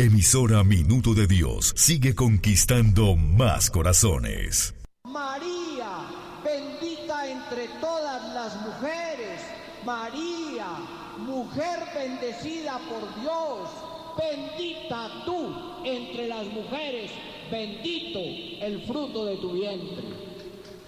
Emisora Minuto de Dios sigue conquistando más corazones. María, bendita entre todas las mujeres. María, mujer bendecida por Dios. Bendita tú entre las mujeres. Bendito el fruto de tu vientre.